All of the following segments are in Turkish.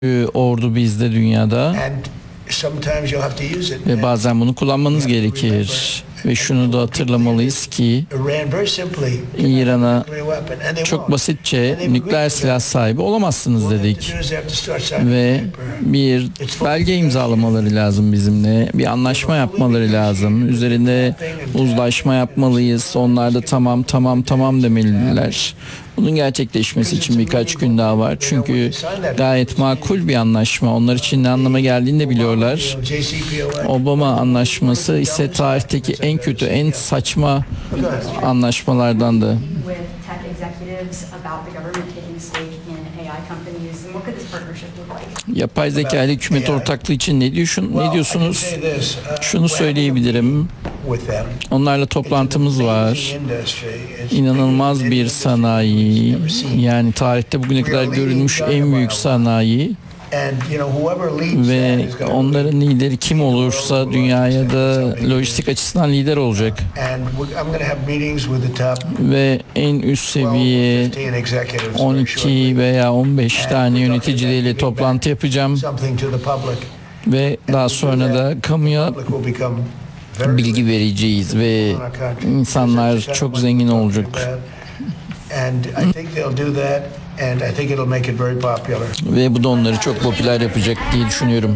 ordu bizde dünyada ve bazen bunu kullanmanız gerekir. Ve şunu da hatırlamalıyız ki İran'a çok basitçe nükleer silah sahibi olamazsınız dedik. Ve bir belge imzalamaları lazım bizimle. Bir anlaşma yapmaları lazım. Üzerinde uzlaşma yapmalıyız. Onlar da tamam demeliler. Bunun gerçekleşmesi için birkaç gün daha var. Çünkü gayet makul bir anlaşma. Onlar için ne anlama geldiğini de biliyorlar. Obama anlaşması ise tarihteki en kötü, en saçma anlaşmalardandı. Yapay zeka ile hükümet ortaklığı için ne diyorsunuz? Şunu söyleyebilirim. Onlarla toplantımız var. İnanılmaz bir sanayi. Yani tarihte bugüne kadar görülmüş en büyük sanayi. Ve onların lideri kim olursa dünyaya da lojistik açısından lider olacak. Ve en üst seviye 12 veya 15 tane yöneticileriyle toplantı yapacağım. Ve daha sonra da kamuya bilgi vereceğiz ve insanlar çok zengin olacak. Ve bu da onları çok popüler yapacak diye düşünüyorum.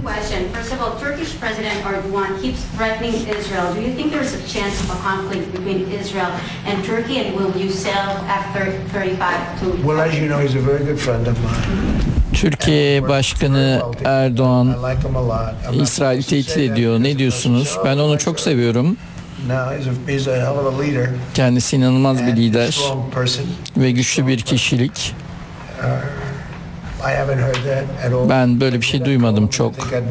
Türkiye Başkanı Erdoğan İsrail'i tehdit ediyor. Ne diyorsunuz? Ben onu çok seviyorum. Kendisi inanılmaz bir lider ve güçlü bir kişilik. Ben böyle bir şey duymadım çok.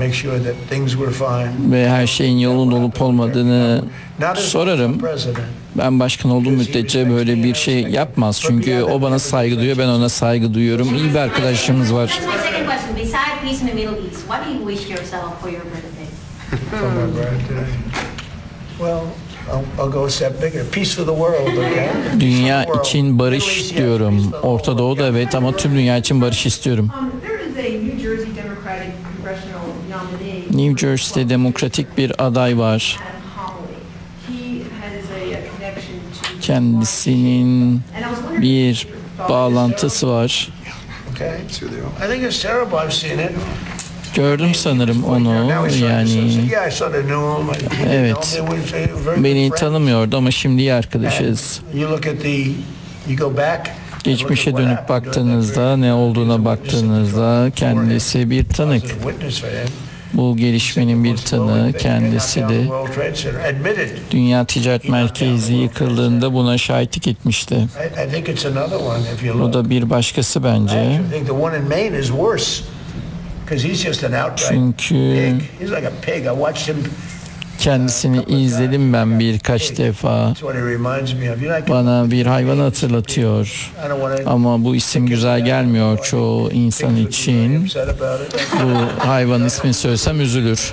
Ve her şeyin yolunda olup olmadığını sorarım. Ben başkan olduğum müddetçe böyle bir şey yapmaz. Çünkü o bana saygı duyuyor, ben ona saygı duyuyorum. İyi bir arkadaşımız var. Dünya için barış diyorum. Orta Doğu'da evet ama tüm dünya için barış istiyorum. New Jersey'de demokratik bir aday var. Kendisinin bir bağlantısı var. Gördüm sanırım onu, yani evet, beni tanımıyordu ama şimdi iyi arkadaşız. Geçmişe dönüp baktığınızda, ne olduğuna baktığınızda kendisi bir tanık. Bu gelişmenin bir tanığı kendisi de. Dünya Ticaret Merkezi yıkıldığında buna şahitlik etmişti. Bu da bir başkası bence. Çünkü kendisini izledim ben birkaç defa. Bana bir hayvanı hatırlatıyor. Ama bu isim güzel gelmiyor çoğu insan için. Bu hayvanın ismini söylesem üzülür.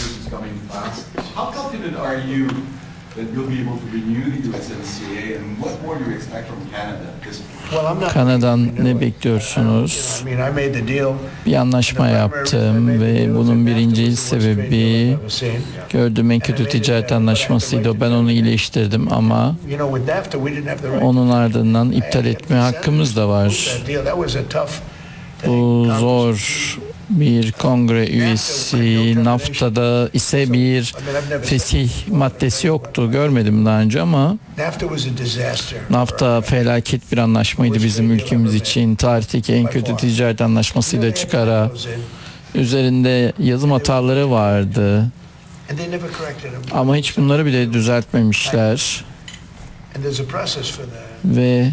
Kanada'dan ne bekliyorsunuz? Bir anlaşma yaptım ve bunun birinci sebebi gördüğüm en kötü ticaret anlaşmasıydı. Ben onu iyileştirdim ama onun ardından iptal etme hakkımız da var. Bu zor bir kongre üyesi. NAFTA'da ise bir fesih maddesi yoktu. Görmedim daha önce ama NAFTA felaket bir anlaşmaydı bizim ülkemiz için. Tarihteki en kötü ticaret anlaşmasıyla çıkara. Üzerinde yazım hataları vardı. Ama hiç bunları bile düzeltmemişler. Ve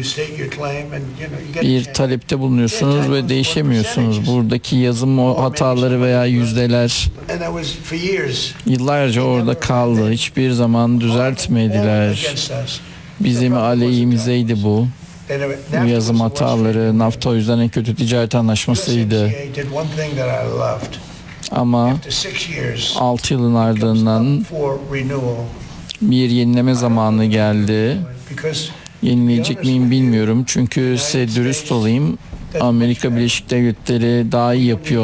bir talepte bulunuyorsunuz ve değişemiyorsunuz. Buradaki yazım hataları veya yüzdeler yıllarca orada kaldı. Hiçbir zaman düzeltmediler. Bizim aleyhimizeydi bu. Bu yazım hataları. NAFTA o yüzden en kötü ticaret anlaşmasıydı. Ama 6 yılın ardından bir yenileme zamanı geldi. Yenileyecek miyim bilmiyorum. Çünkü size dürüst olayım. Amerika Birleşik Devletleri daha iyi yapıyor.